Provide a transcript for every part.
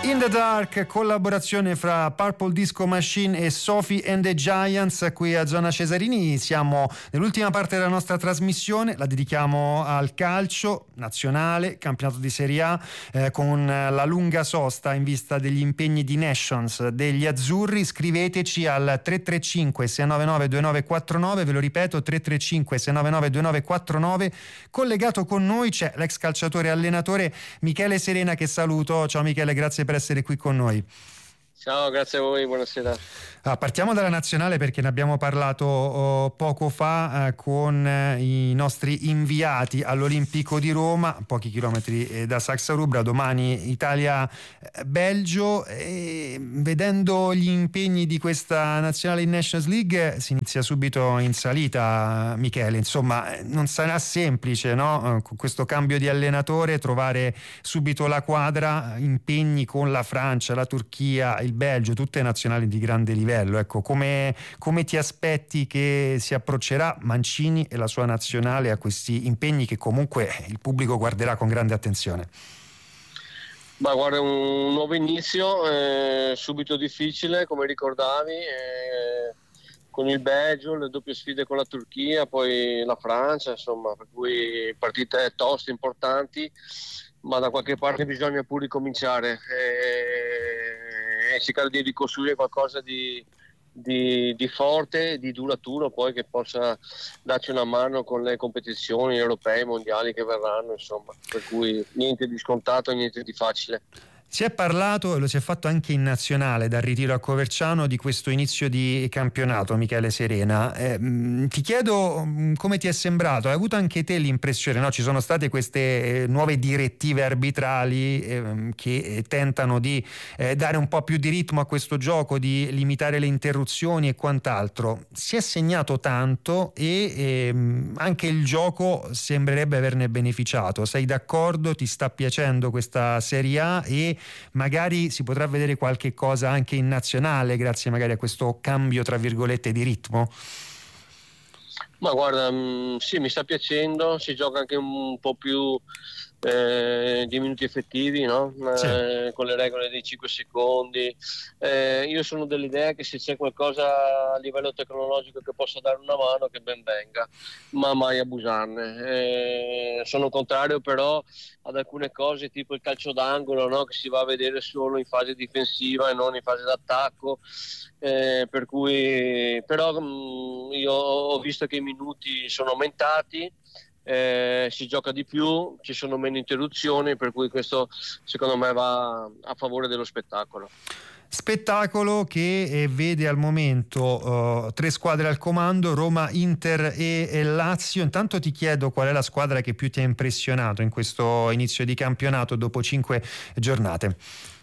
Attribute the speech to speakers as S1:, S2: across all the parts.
S1: In the Dark, collaborazione fra Purple Disco Machine e Sophie and the Giants qui a Zona Cesarini. Siamo nell'ultima parte della nostra trasmissione, la dedichiamo al calcio nazionale, campionato di Serie A, con la lunga sosta in vista degli impegni di Nations degli azzurri. Scriveteci al 335 699 2949, ve lo ripeto, 335 699 2949. Collegato con noi c'è l'ex calciatore e allenatore Michele Serena, che saluto. Ciao Michele, grazie per essere qui con noi.
S2: Ciao, grazie a voi, buonasera.
S1: Partiamo dalla nazionale, perché ne abbiamo parlato poco fa con i nostri inviati all'Olimpico di Roma, pochi chilometri da Saxa Rubra. Domani Italia-Belgio, e vedendo gli impegni di questa nazionale in Nations League si inizia subito in salita, Michele. Insomma, non sarà semplice, no? Con questo cambio di allenatore trovare subito la quadra, impegni con la Francia, la Turchia, il Belgio, tutte nazionali di grande livello. Ecco, come ti aspetti che si approccerà Mancini e la sua nazionale a questi impegni che comunque il pubblico guarderà con grande attenzione?
S2: Ma guarda, un nuovo inizio, subito difficile, come ricordavi, con il Belgio, le doppie sfide con la Turchia, poi la Francia, insomma, per cui partite toste, importanti, ma da qualche parte bisogna pure ricominciare e cercare di ricostruire qualcosa di forte, di duraturo, poi che possa darci una mano con le competizioni europee, mondiali che verranno, insomma, per cui niente di scontato, niente di facile.
S1: Si è parlato, e lo si è fatto anche in nazionale dal ritiro a Coverciano, di questo inizio di campionato, Michele Serena. Ti chiedo come ti è sembrato. Hai avuto anche te l'impressione, no? Ci sono state queste nuove direttive arbitrali che tentano di dare un po' più di ritmo a questo gioco, di limitare le interruzioni e quant'altro. Si è segnato tanto e anche il gioco sembrerebbe averne beneficiato. Sei d'accordo? Ti sta piacendo questa Serie A? E magari si potrà vedere qualche cosa anche in nazionale grazie magari a questo cambio tra virgolette di ritmo?
S2: Ma guarda, sì, mi sta piacendo, si gioca anche un po' più di minuti effettivi, no?
S1: Sì.
S2: Con le regole dei 5 secondi. Io sono dell'idea che se c'è qualcosa a livello tecnologico che possa dare una mano, che ben venga, ma mai abusarne. Sono contrario però ad alcune cose tipo il calcio d'angolo, no? Che si va a vedere solo in fase difensiva e non in fase d'attacco. Per cui però io ho visto che i minuti sono aumentati, si gioca di più, ci sono meno interruzioni, per cui questo secondo me va a favore dello spettacolo.
S1: Spettacolo che vede al momento 3 squadre al comando: Roma, Inter e Lazio. Intanto ti chiedo qual è la squadra che più ti ha impressionato in questo inizio di campionato dopo 5 giornate.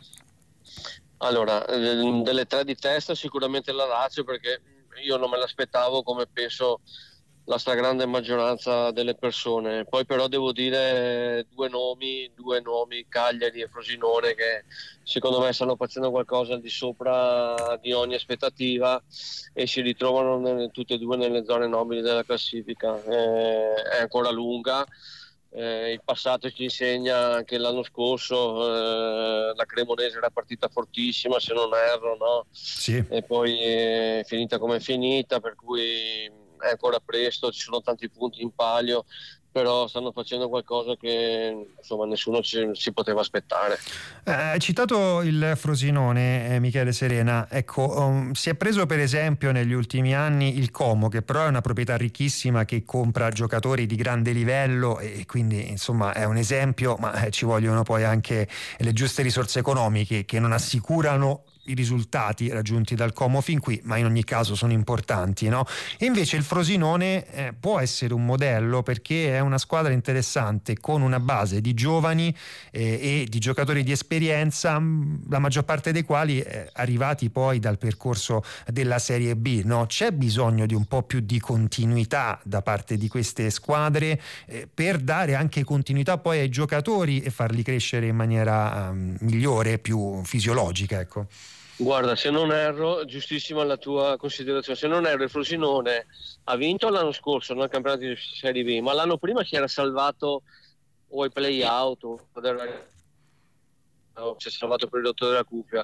S2: Allora, delle 3 di testa sicuramente la Lazio, perché io non me l'aspettavo, come penso la stragrande maggioranza delle persone. Poi però devo dire due nomi, Cagliari e Frosinone, che secondo me stanno facendo qualcosa al di sopra di ogni aspettativa e si ritrovano tutte e due nelle zone nobili della classifica. È ancora lunga. Il passato ci insegna, anche l'anno scorso la Cremonese era partita fortissima, se non erro, no?
S1: Sì.
S2: E poi è finita come è finita, per cui è ancora presto, ci sono tanti punti in palio, però stanno facendo qualcosa che insomma nessuno si poteva aspettare.
S1: Hai citato il Frosinone, Michele Serena. Ecco, si è preso per esempio negli ultimi anni il Como, che però è una proprietà ricchissima che compra giocatori di grande livello e quindi insomma è un esempio, ma ci vogliono poi anche le giuste risorse economiche che non assicurano i risultati raggiunti dal Como fin qui, ma in ogni caso sono importanti, no? E invece il Frosinone può essere un modello, perché è una squadra interessante con una base di giovani e di giocatori di esperienza, la maggior parte dei quali arrivati poi dal percorso della Serie B, no? C'è bisogno di un po' più di continuità da parte di queste squadre per dare anche continuità poi ai giocatori e farli crescere in maniera migliore, più fisiologica, ecco.
S2: Guarda, se non erro, giustissima la tua considerazione, se non erro il Frosinone ha vinto l'anno scorso, no, il campionato di Serie B, ma l'anno prima si era salvato o ai play-out si è salvato per il rotto della cuffia.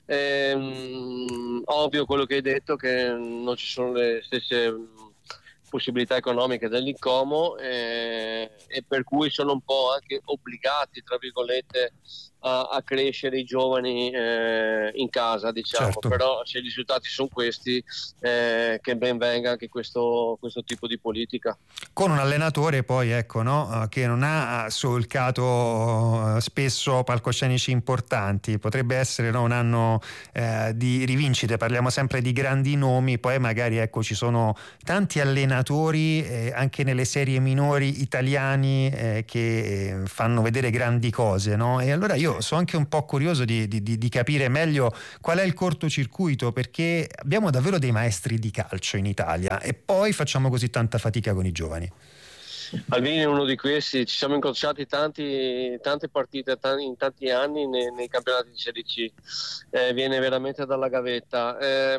S2: Ovvio quello che hai detto, che non ci sono le stesse possibilità economiche dell'Incomo, e per cui sono un po' anche obbligati, tra virgolette, a crescere i giovani in casa, diciamo.
S1: Certo.
S2: Però se i risultati sono questi, che ben venga anche questo tipo di politica.
S1: Con un allenatore poi, ecco, no, che non ha solcato spesso palcoscenici importanti, potrebbe essere, no, un anno di rivincite. Parliamo sempre di grandi nomi, poi magari, ecco, ci sono tanti allenatori anche nelle serie minori italiani che fanno vedere grandi cose, no? E allora io sono anche un po' curioso di capire meglio qual è il cortocircuito, perché abbiamo davvero dei maestri di calcio in Italia e poi facciamo così tanta fatica con i giovani.
S2: Alvini è uno di questi, ci siamo incrociati tante partite in tanti anni nei campionati di Serie C, viene veramente dalla gavetta.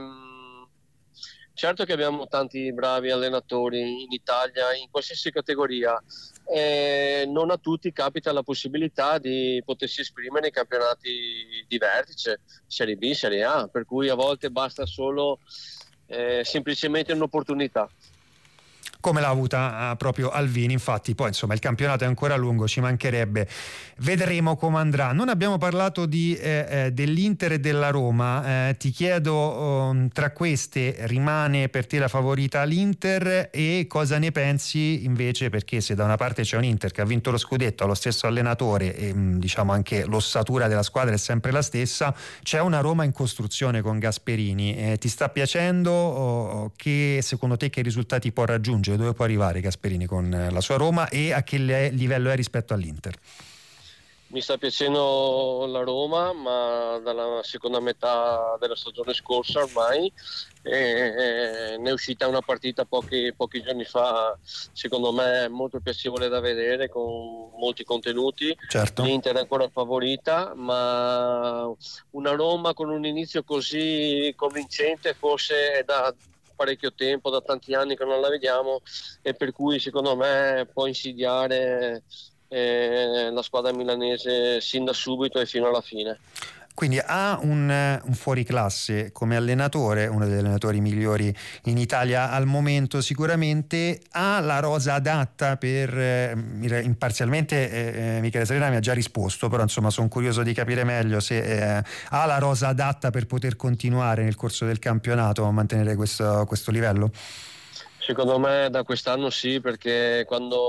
S2: Certo che abbiamo tanti bravi allenatori in Italia, in qualsiasi categoria, non a tutti capita la possibilità di potersi esprimere nei campionati di vertice, Serie B, Serie A, per cui a volte basta solo semplicemente un'opportunità.
S1: Come l'ha avuta proprio Alvini. Infatti poi insomma il campionato è ancora lungo, ci mancherebbe, vedremo come andrà. Non abbiamo parlato dell'Inter e della Roma, ti chiedo, tra queste rimane per te la favorita l'Inter, e cosa ne pensi invece, perché se da una parte c'è un Inter che ha vinto lo scudetto, ha lo stesso allenatore e diciamo anche l'ossatura della squadra è sempre la stessa, c'è una Roma in costruzione con Gasperini, ti sta piacendo? Che secondo te che risultati può raggiungere? Dove può arrivare Gasperini con la sua Roma e a che livello è rispetto all'Inter?
S2: Mi sta piacendo la Roma, ma dalla seconda metà della stagione scorsa ormai, ne è uscita una partita pochi giorni fa, secondo me molto piacevole da vedere, con molti contenuti.
S1: Certo.
S2: L'Inter è ancora favorita, ma una Roma con un inizio così convincente forse è da parecchio tempo, da tanti anni che non la vediamo, e per cui secondo me può insidiare la squadra milanese sin da subito e fino alla fine.
S1: Quindi ha un fuoriclasse come allenatore, uno degli allenatori migliori in Italia al momento sicuramente, ha la rosa adatta per, imparzialmente Michele Serena mi ha già risposto, però insomma sono curioso di capire meglio se ha la rosa adatta per poter continuare nel corso del campionato a mantenere questo livello?
S2: Secondo me da quest'anno sì, perché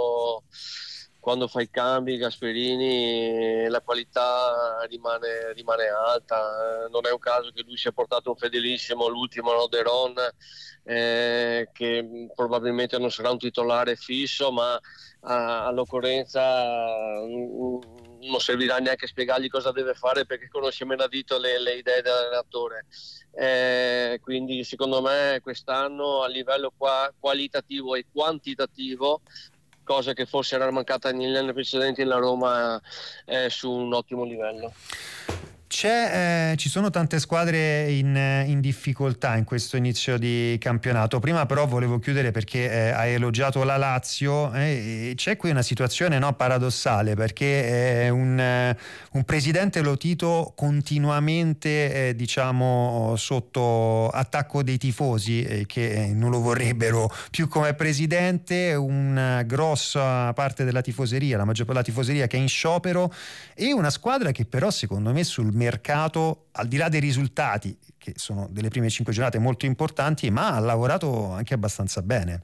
S2: quando fai cambi Gasperini la qualità rimane alta. Non è un caso che lui si è portato un fedelissimo, l'ultimo Roderon, che probabilmente non sarà un titolare fisso, ma all'occorrenza non servirà neanche spiegargli cosa deve fare, perché conosce a menadito le idee dell'allenatore. Quindi secondo me quest'anno a livello qualitativo e quantitativo, cosa che forse era mancata negli anni precedenti, la Roma è su un ottimo livello.
S1: Ci sono tante squadre in difficoltà in questo inizio di campionato. Prima però volevo chiudere perché hai elogiato la Lazio, e c'è qui una situazione, no, paradossale, perché un presidente Lotito continuamente diciamo sotto attacco dei tifosi che non lo vorrebbero più come presidente, una grossa parte della tifoseria, la maggior parte della tifoseria che è in sciopero, e una squadra che però secondo me sul mercato, al di là dei risultati che sono delle prime 5 giornate molto importanti, ma ha lavorato anche abbastanza bene.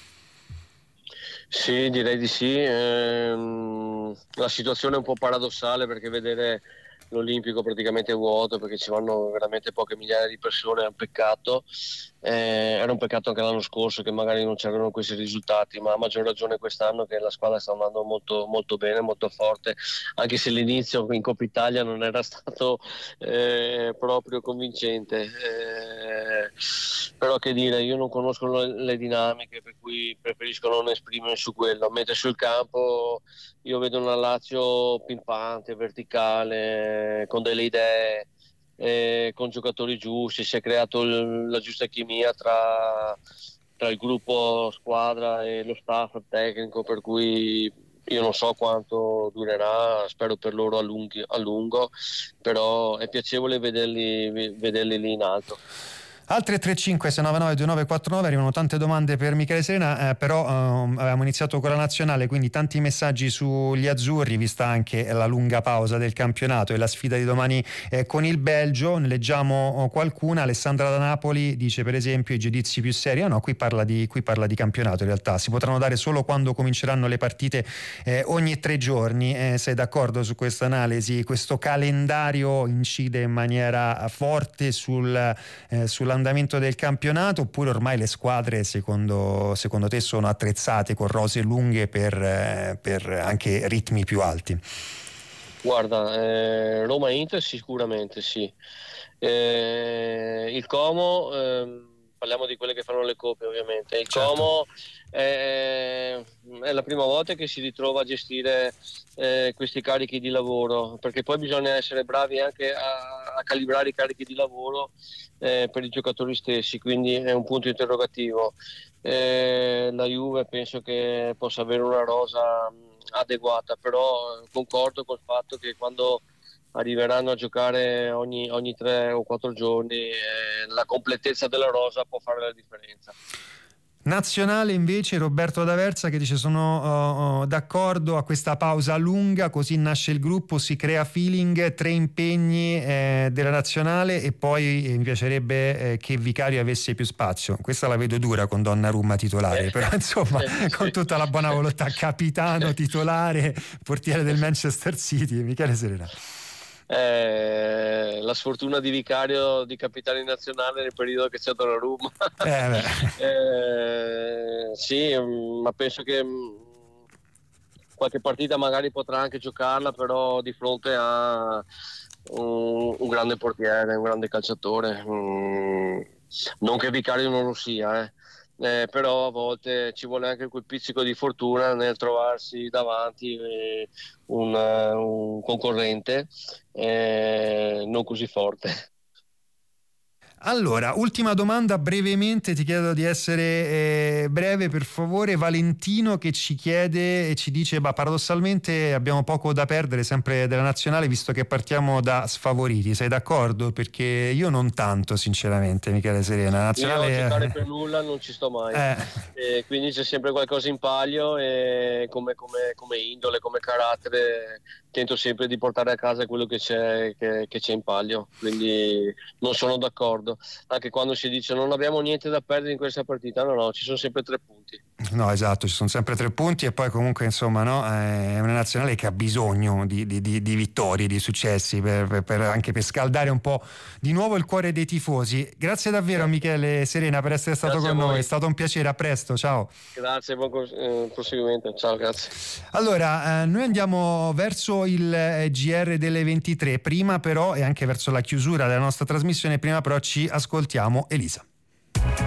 S2: Sì, direi di sì. La situazione è un po' paradossale, perché vedere l'Olimpico praticamente vuoto, perché ci vanno veramente poche migliaia di persone, è un peccato. Era un peccato anche l'anno scorso che magari non c'erano questi risultati, ma a maggior ragione quest'anno che la squadra sta andando molto, molto bene, molto forte, anche se l'inizio in Coppa Italia non era stato proprio convincente. Però che dire, io non conosco le dinamiche, per cui preferisco non esprimermi su quello, mentre sul campo io vedo una Lazio pimpante, verticale, con delle idee, con giocatori giusti. Si è creato la giusta chimia tra il gruppo squadra e lo staff tecnico, per cui Io non so quanto durerà, spero per loro a lungo, però è piacevole vederli lì in alto.
S1: Al 335 699 2949 arrivano tante domande per Michele Serena, però avevamo iniziato con la nazionale, quindi tanti messaggi sugli azzurri, vista anche la lunga pausa del campionato e la sfida di domani con il Belgio. Ne leggiamo qualcuna. Alessandra da Napoli dice, per esempio, i giudizi più seri. No, qui parla di campionato, in realtà si potranno dare solo quando cominceranno le partite ogni 3 giorni. Sei d'accordo su questa analisi? Questo calendario incide in maniera forte sull'andamento del campionato, oppure ormai le squadre secondo te sono attrezzate con rose lunghe per anche ritmi più alti?
S2: Guarda, Roma Inter sicuramente sì. Il Como, parliamo di quelle che fanno le coppe ovviamente. Il
S1: Certo.
S2: Como è la prima volta che si ritrova a gestire questi carichi di lavoro, perché poi bisogna essere bravi anche a calibrare i carichi di lavoro per i giocatori stessi, quindi è un punto interrogativo. La Juve penso che possa avere una rosa adeguata, però concordo col fatto che quando arriveranno a giocare ogni 3 o 4 giorni la completezza della rosa può fare la differenza.
S1: Nazionale invece Roberto D'Aversa che dice sono d'accordo a questa pausa lunga, così nasce il gruppo, si crea feeling, 3 impegni della nazionale e poi mi piacerebbe che Vicario avesse più spazio. Questa la vedo dura con Donnarumma titolare, però insomma con tutta la buona volontà, capitano, titolare, portiere del Manchester City, Michele Serena.
S2: La sfortuna di Vicario di capitano in nazionale nel periodo che c'è Donnarumma. Sì, ma penso che qualche partita magari potrà anche giocarla, però di fronte a un grande portiere, un grande calciatore, non che Vicario non lo sia, però a volte ci vuole anche quel pizzico di fortuna nel trovarsi davanti un concorrente non così forte.
S1: Allora, ultima domanda, brevemente, ti chiedo di essere breve per favore. Valentino che ci chiede e ci dice, paradossalmente abbiamo poco da perdere sempre della nazionale visto che partiamo da sfavoriti, sei d'accordo? Perché io non tanto sinceramente, Michele Serena. Nazionale...
S2: Io a giocare per nulla non ci sto mai, quindi c'è sempre qualcosa in palio e come indole, come carattere tento sempre di portare a casa quello che c'è in palio, quindi non sono d'accordo. Anche quando si dice non abbiamo niente da perdere in questa partita, no, ci sono sempre 3 punti.
S1: No, esatto, ci sono sempre 3 punti e poi comunque insomma no, è una nazionale che ha bisogno di vittorie, di successi anche per scaldare un po' di nuovo il cuore dei tifosi. Grazie davvero Michele Serena per essere stato con noi, è stato un piacere, a presto, ciao.
S2: Grazie, buon proseguimento, ciao, grazie.
S1: Allora, noi andiamo verso il GR delle 23, prima però e anche verso la chiusura della nostra trasmissione, prima però ci ascoltiamo Elisa.